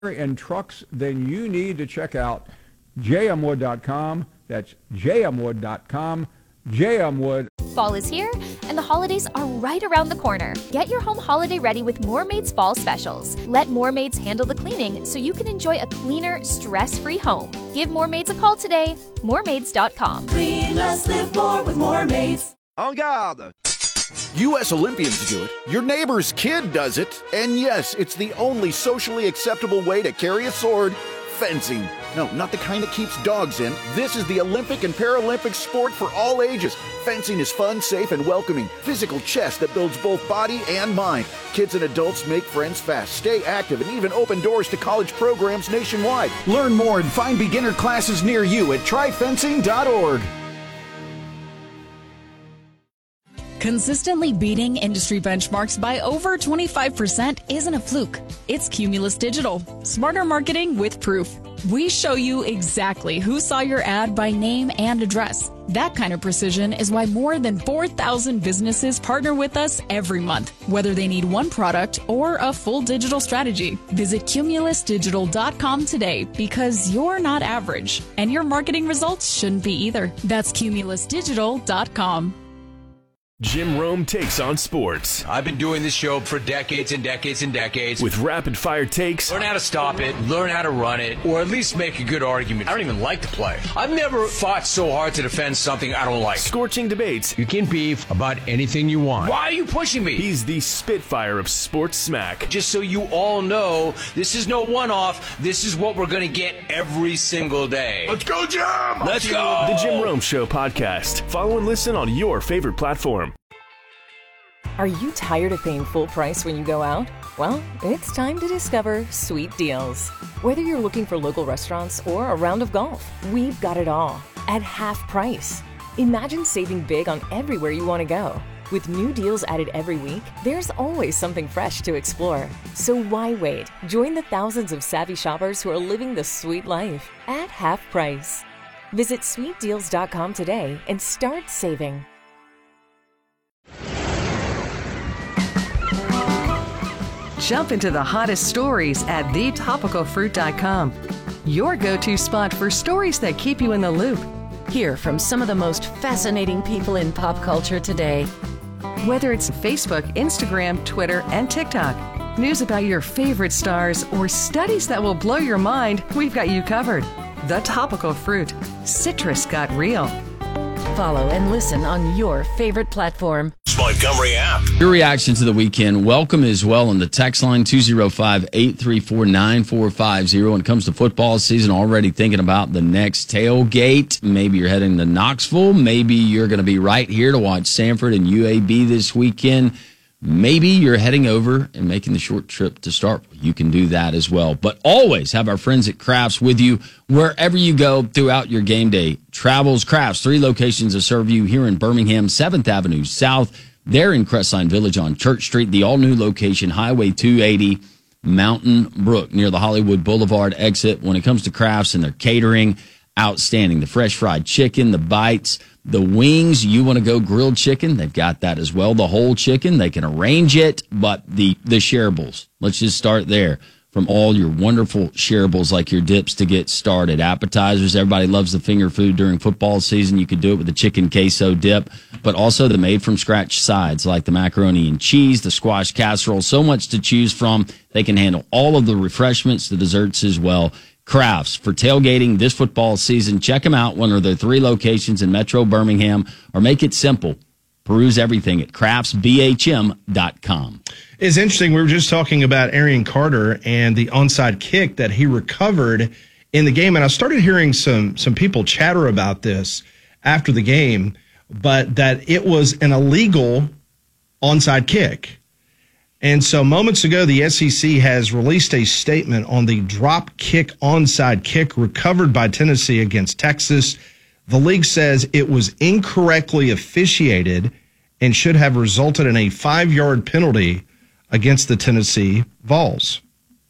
and trucks, then you need to check out jmwood.com. That's jmwood.com. jmwood. Fall is here, and the holidays are right around the corner. Get your home holiday ready with Moormaid's Fall Specials. Let Moormaids handle the cleaning so you can enjoy a cleaner, stress-free home. Give Moormaids a call today. Moormaids.com. Clean less, live more with Moormaids. En garde! U.S. Olympians do it, your neighbor's kid does it, and yes, it's the only socially acceptable way to carry a sword, fencing. No, not the kind that keeps dogs in. This is the Olympic and Paralympic sport for all ages. Fencing is fun, safe, and welcoming. Physical chess that builds both body and mind. Kids and adults make friends fast, stay active, and even open doors to college programs nationwide. Learn more and find beginner classes near you at tryfencing.org. Consistently beating industry benchmarks by over 25% isn't a fluke. It's Cumulus Digital. Smarter marketing with proof. We show you exactly who saw your ad by name and address. That kind of precision is why more than 4,000 businesses partner with us every month, whether they need one product or a full digital strategy. Visit cumulusdigital.com today because you're not average, and your marketing results shouldn't be either. That's cumulusdigital.com. Jim Rome takes on sports. I've been doing this show for decades and decades and decades. With rapid-fire takes. Learn how to stop it, learn how to run it, or at least make a good argument. I don't even like to play. I've never fought so hard to defend something I don't like. Scorching debates. You can beef about anything you want. Why are you pushing me? He's the Spitfire of sports smack. Just so you all know, this is no one-off. This is what we're going to get every single day. Let's go, Jim! Let's go! The Jim Rome Show podcast. Follow and listen on your favorite platform. Are you tired of paying full price when you go out? Well, it's time to discover Sweet Deals. Whether you're looking for local restaurants or a round of golf, we've got it all at half price. Imagine saving big on everywhere you want to go. With new deals added every week, there's always something fresh to explore. So why wait? Join the thousands of savvy shoppers who are living the sweet life at half price. Visit sweetdeals.com today and start saving. Jump into the hottest stories at thetopicalfruit.com. Your go-to spot for stories that keep you in the loop. Hear from some of the most fascinating people in pop culture today. Whether it's Facebook, Instagram, Twitter, and TikTok, news about your favorite stars, or studies that will blow your mind, we've got you covered. The Topical Fruit. Citrus got real. Follow and listen on your favorite platform. Montgomery app. Your reaction to the weekend. Welcome as well on the text line 205-834-9450. When it comes to football season, already thinking about the next tailgate. Maybe you're heading to Knoxville. Maybe you're going to be right here to watch Sanford and UAB this weekend. Maybe you're heading over and making the short trip to start. You can do that as well. But always have our friends at Crafts with you wherever you go throughout your game day. Travels Crafts, 3 locations to serve you here in Birmingham, 7th Avenue South. They're in Crestline Village on Church Street, the all-new location, Highway 280, Mountain Brook, near the Hollywood Boulevard exit. When it comes to Crafts and their catering, outstanding. The fresh fried chicken, the bites, the wings. You want to go grilled chicken? They've got that as well. The whole chicken, they can arrange it, but the shareables. Let's just start there. From all your wonderful shareables like your dips to get started. Appetizers, everybody loves the finger food during football season. You could do it with the chicken queso dip, but also the made-from-scratch sides like the macaroni and cheese, the squash casserole, so much to choose from. They can handle all of the refreshments, the desserts as well. Crafts for tailgating this football season. Check them out. One of their 3 locations in Metro Birmingham, or make it simple. Peruse everything at craftsbhm.com. It's interesting. We were just talking about Arian Carter and the onside kick that he recovered in the game. And I started hearing some people chatter about this after the game, but that it was an illegal onside kick. And so moments ago, the SEC has released a statement on the drop kick onside kick recovered by Tennessee against Texas. The league says it was incorrectly officiated and should have resulted in a 5-yard penalty against the Tennessee Vols.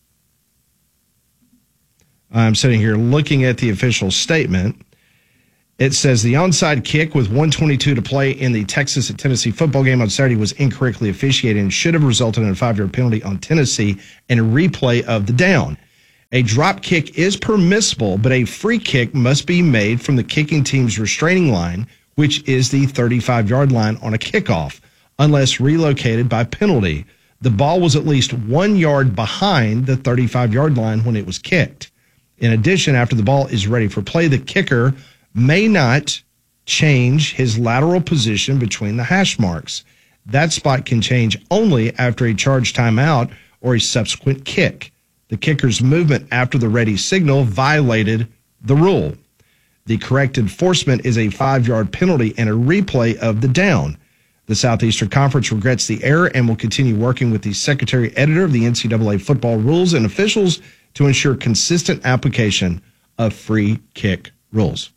I'm sitting here looking at the official statement. It says the onside kick with 1:22 to play in the Texas and Tennessee football game on Saturday was incorrectly officiated and should have resulted in a 5-yard penalty on Tennessee and a replay of the down. A drop kick is permissible, but a free kick must be made from the kicking team's restraining line, which is the 35-yard line on a kickoff, unless relocated by penalty. The ball was at least 1 yard behind the 35-yard line when it was kicked. In addition, after the ball is ready for play, the kicker may not change his lateral position between the hash marks. That spot can change only after a charged timeout or a subsequent kick. The kicker's movement after the ready signal violated the rule. The correct enforcement is a 5-yard penalty and a replay of the down. The Southeastern Conference regrets the error and will continue working with the Secretary Editor of the NCAA football rules and officials to ensure consistent application of free kick rules.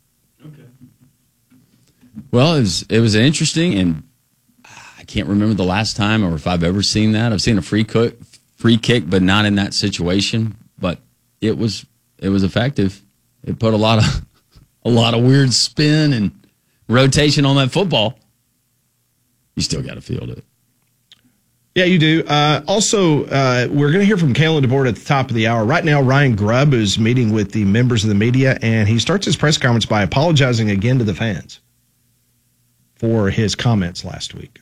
Well, it was interesting, and I can't remember the last time or if I've ever seen that. I've seen a free kick, but not in that situation. But it was effective. It put a lot of weird spin and rotation on that football. You still got to field it. Yeah, you do. Also, we're going to hear from Kalen DeBoer at the top of the hour. Right now, Ryan Grubb is meeting with the members of the media, and he starts his press conference by apologizing again to the fans for his comments last week.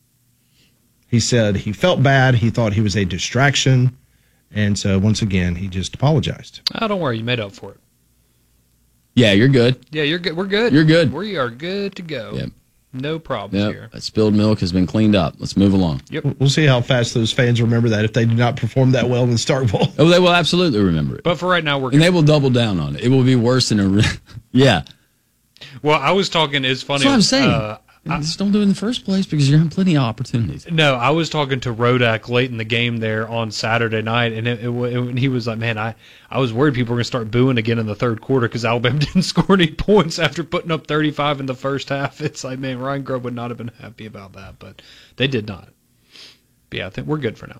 He said he felt bad. He thought he was a distraction. And so, once again, he just apologized. Oh, don't worry. You made up for it. Yeah, you're good. Yeah, you're good. We're good. You're good. We are good to go. Yep. No problems here. That spilled milk has been cleaned up. Let's move along. Yep. We'll see how fast those fans remember that if they do not perform that well in the Starkville. Oh, they will absolutely remember it. But for right now, we're good. And they will double down on it. It will be worse than yeah. Well, I was talking, it's funny. That's what I'm saying. Just don't do it in the first place because you're having plenty of opportunities. No, I was talking to Rodak late in the game there on Saturday night, and he was like, man, I was worried people were going to start booing again in the third quarter because Alabama didn't score any points after putting up 35 in the first half. It's like, man, Ryan Grubb would not have been happy about that, but they did not. But yeah, I think we're good for now.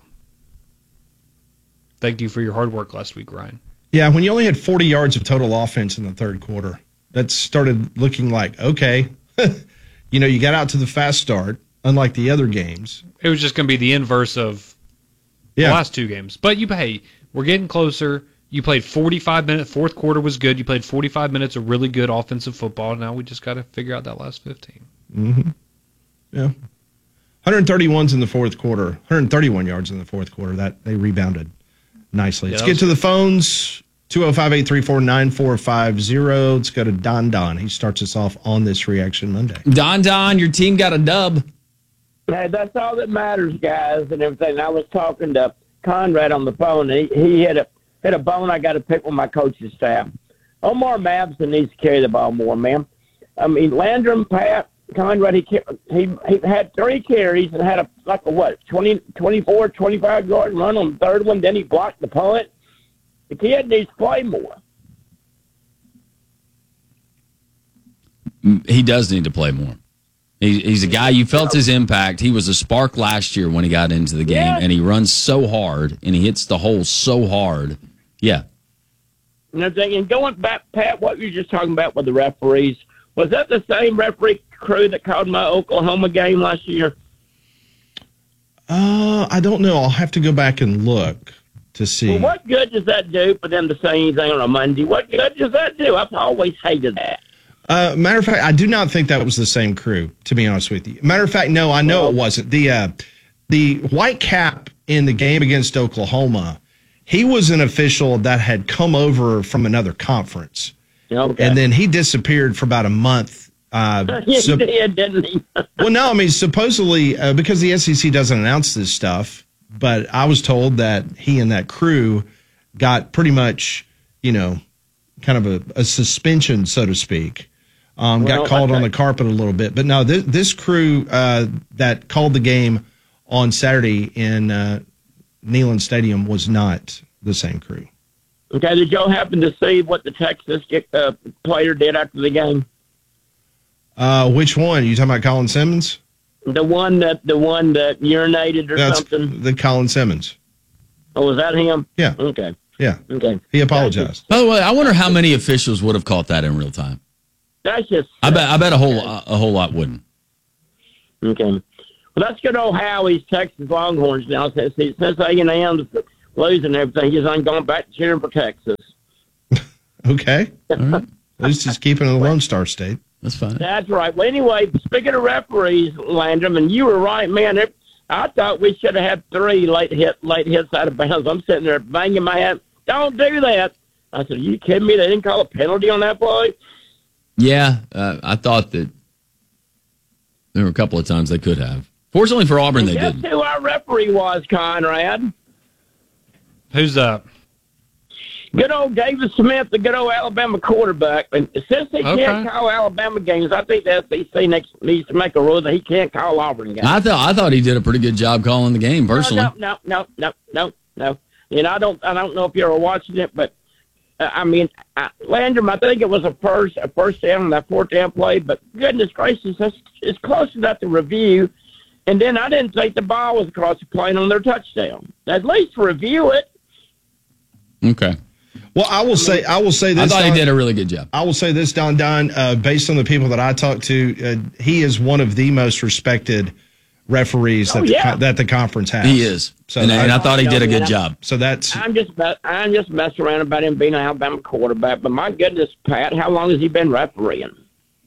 Thank you for your hard work last week, Ryan. Yeah, when you only had 40 yards of total offense in the third quarter, that started looking like, okay, you got out to the fast start, unlike the other games. It was just going to be the inverse of the last two games. But we're getting closer. You played 45 minutes. Fourth quarter was good. You played 45 minutes of really good offensive football. Now we just got to figure out that last 15. Mm-hmm. Yeah. 131s in the fourth quarter, 131 yards in the fourth quarter. That they rebounded nicely. Let's get to the phones. 205-834-9450. Let's go to Don. He starts us off on this Reaction Monday. Don, your team got a dub. Hey, that's all that matters, guys, and everything. I was talking to Conrad on the phone. And he had a bone I got to pick with my coaching staff. Omar Mabson needs to carry the ball more, man. I mean, Landrum, Pat, Conrad, he had 3 carries and had a 24, 25-yard run on the third one. Then he blocked the punt. The kid needs to play more. He does need to play more. He's a guy, you felt his impact. He was a spark last year when he got into the game, and he runs so hard, and he hits the hole so hard. Yeah. And going back, Pat, what you were just talking about with the referees, was that the same referee crew that called my Oklahoma game last year? I don't know. I'll have to go back and look to see. Well, what good does that do for them to say anything on a Monday? What good does that do? I've always hated that. Matter of fact, I do not think that was the same crew, to be honest with you. Matter of fact, no, I know it wasn't. The white cap in the game against Oklahoma, he was an official that had come over from another conference. Okay. And then he disappeared for about a month. He did, didn't he? Well, no, I mean, supposedly, because the SEC doesn't announce this stuff, but I was told that he and that crew got pretty much, kind of a suspension, so to speak. Got called on the carpet a little bit. But no, this crew that called the game on Saturday in Neyland Stadium was not the same crew. Okay, did y'all happen to see what the Texas player did after the game? Which one? You talking about Colin Simmons? The one that urinated or something? The Colin Simmons. Oh, was that him? Yeah. Okay. Yeah. Okay. He apologized. By the way, I wonder how many officials would have caught that in real time. That's just. I bet a whole lot wouldn't. Okay. Well, that's good old Howie's Texas Longhorns now. Since A&M losing everything. He's on going back to cheering for Texas. Okay. All right. At least he's keeping in the Lone Star State. That's fine. That's right. Well, anyway, speaking of referees, Landrum, and you were right, man. I thought we should have had 3 late hits out of bounds. I'm sitting there banging my head. Don't do that. I said, are you kidding me? They didn't call a penalty on that play? Yeah, I thought that there were a couple of times they could have. Fortunately for Auburn, they didn't. Guess who our referee was, Conrad? Who's that? Good old David Smith, the good old Alabama quarterback. And since he can't call Alabama games, I think the SEC needs to make a rule that he can't call Auburn games. I thought he did a pretty good job calling the game, personally. No. And I don't know if you ever watching it, but Landrum, I think it was a first down on that 4th down play. But goodness gracious, it's close enough to review. And then I didn't think the ball was across the plane on their touchdown. At least review it. Okay. Well, I will say this. I thought he did a really good job. I will say this, Don. Based on the people that I talked to, he is one of the most respected referees that the conference has. He is. So and I thought he did a good job. So that's. I'm just messing around about him being an Alabama quarterback, but my goodness, Pat, how long has he been refereeing?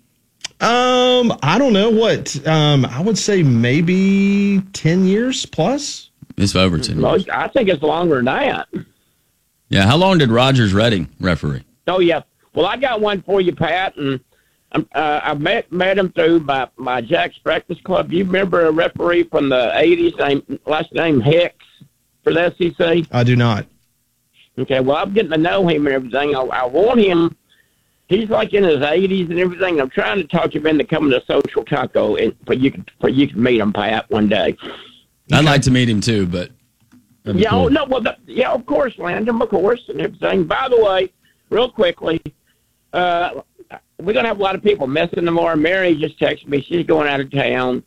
I don't know what. I would say maybe 10 years plus. It's over 10 years. I think it's longer than that. Yeah, how long did Rogers Redding referee? Oh, yeah. Well, I got one for you, Pat, and I met him through my Jack's Breakfast Club. You remember a referee from the 80s, last name Hicks, for the SEC? I do not. Okay, well, I'm getting to know him and everything. I want him. He's like in his 80s and everything. I'm trying to talk him into coming to Social Taco for you can meet him, Pat, one day. I'd like to meet him, too, but... Yeah, cool. Of course, Landon, of course, and everything. By the way, real quickly, we're going to have a lot of people missing tomorrow. Mary just texted me. She's going out of town.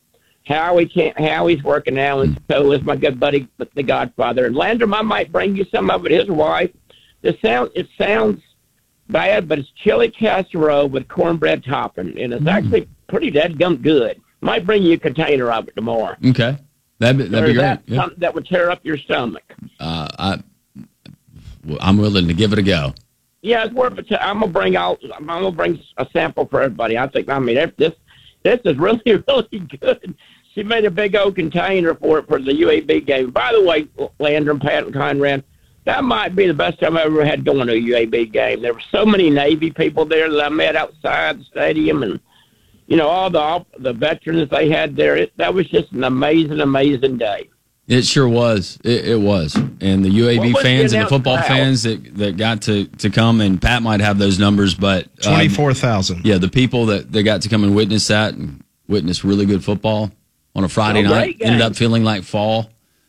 Howie's working now, and so is my good buddy, the Godfather. And Landon, I might bring you some of it. His wife. It sounds bad, but it's chili casserole with cornbread topping, and it's actually pretty dadgum good. Might bring you a container of it tomorrow. Okay. That'd be great. Something that would tear up your stomach. I'm willing to give it a go. Yeah, it's worth it. I'm gonna bring a sample for everybody. This is really really good. She made a big old container for it for the UAB game. By the way, Landrum, Pat, and Conrad, that might be the best time I ever had going to a UAB game. There were so many Navy people there that I met outside the stadium, and all the veterans they had there. That was just an amazing day. It sure was. It was. And the UAB fans and the football fans that got to come, and Pat might have those numbers, but 24,000. Yeah, the people that got to come and witness that and witness really good football on a Friday night ended up feeling like fall.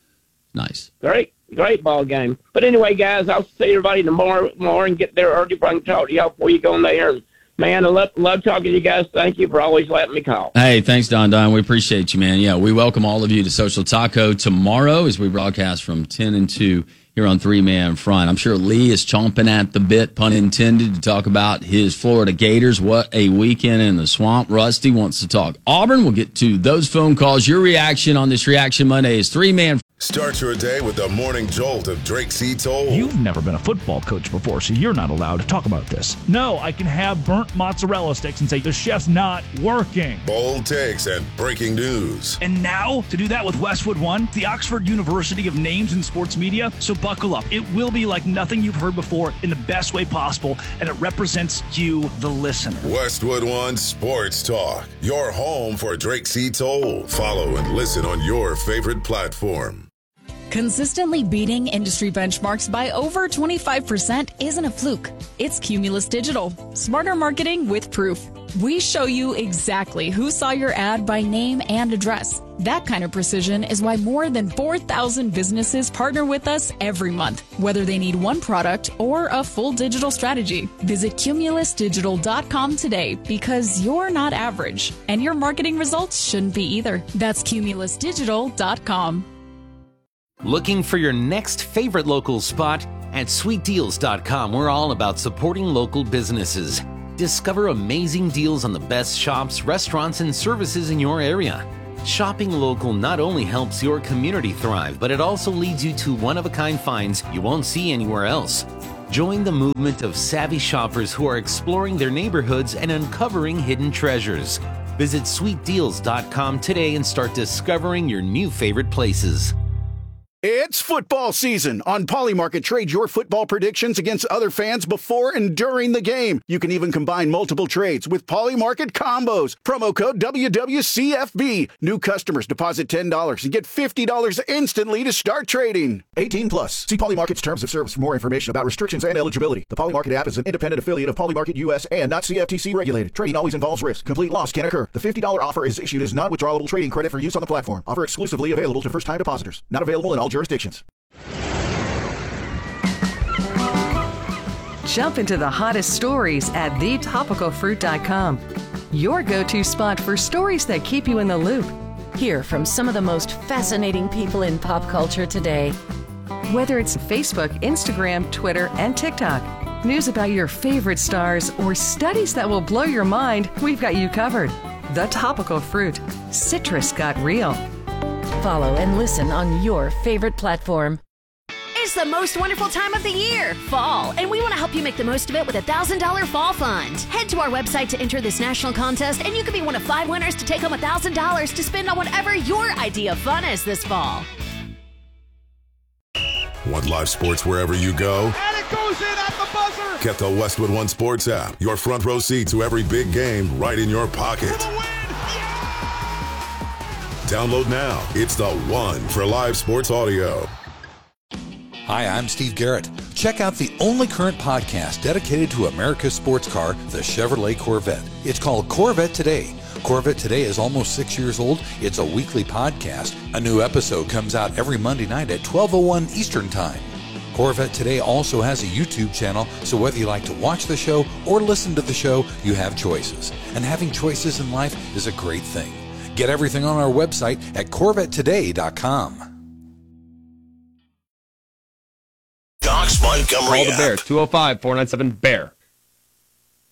Nice. Great ball game. But anyway, guys, I'll see everybody tomorrow and get there early so I can talk to y'all before you go in there. Man, I love talking to you guys. Thank you for always letting me call. Hey, thanks, Don. We appreciate you, man. Yeah, we welcome all of you to Social Taco tomorrow as we broadcast from 10 and 2 here on 3 Man Front. I'm sure Lee is chomping at the bit, pun intended, to talk about his Florida Gators. What a weekend in the swamp. Rusty wants to talk Auburn. We'll get to those phone calls. Your reaction on this Reaction Monday is 3 Man. Start your day with the morning jolt of Drake C. Toll. You've never been a football coach before, so you're not allowed to talk about this. No, I can have burnt mozzarella sticks and say, the chef's not working. Bold takes and breaking news. And now, to do that with Westwood One, the Oxford University of Names in Sports Media, so buckle up. It will be like nothing you've heard before in the best way possible, and it represents you, the listener. Westwood One Sports Talk, your home for Drake C. Toll. Follow and listen on your favorite platform. Consistently beating industry benchmarks by over 25% isn't a fluke. It's Cumulus Digital. Smarter marketing with proof. We show you exactly who saw your ad by name and address. That kind of precision is why more than 4,000 businesses partner with us every month, whether they need one product or a full digital strategy. Visit cumulusdigital.com today because you're not average, and your marketing results shouldn't be either. That's cumulusdigital.com. Looking for your next favorite local spot? At sweetdeals.com, we're all about supporting local businesses. Discover amazing deals on the best shops, restaurants, and services in your area. Shopping local not only helps your community thrive, but it also leads you to one-of-a-kind finds you won't see anywhere else. Join the movement of savvy shoppers who are exploring their neighborhoods and uncovering hidden treasures. Visit sweetdeals.com today and start discovering your new favorite places. It's football season. On Polymarket, trade your football predictions against other fans before and during the game. You can even combine multiple trades with Polymarket combos. Promo code WWCFB. New customers deposit $10 and get $50 instantly to start trading. 18 plus. See Polymarket's terms of service for more information about restrictions and eligibility. The Polymarket app is an independent affiliate of Polymarket US and not CFTC regulated. Trading always involves risk. Complete loss can occur. The $50 offer is issued as non-withdrawable trading credit for use on the platform. Offer exclusively available to first-time depositors. Not available in all jurisdictions. Jump into the hottest stories at thetopicalfruit.com. Your go-to spot for stories that keep you in the loop. Hear from some of the most fascinating people in pop culture today. Whether it's Facebook, Instagram, Twitter, and TikTok, news about your favorite stars, or studies that will blow your mind, we've got you covered. The Topical Fruit. Citrus got real. Follow and listen on your favorite platform. It's the most wonderful time of the year, fall, and we want to help you make the most of it with a $1,000 fall fund. Head to our website to enter this national contest, and you could be one of 5 winners to take home $1,000 to spend on whatever your idea of fun is this fall. Want live sports wherever you go? And it goes in at the buzzer. Get the Westwood One Sports app. Your front row seat to every big game right in your pocket. Download now. It's the one for live sports audio. Hi, I'm Steve Garrett. Check out the only current podcast dedicated to America's sports car, the Chevrolet Corvette. It's called Corvette Today. Corvette Today is almost 6 years old. It's a weekly podcast. A new episode comes out every Monday night at 12:01 Eastern Time. Corvette Today also has a YouTube channel, so whether you like to watch the show or listen to the show, you have choices. And having choices in life is a great thing. Get everything on our website at CorvetteToday.com. Docs Montgomery. Call the Bear, 205-497-BEAR.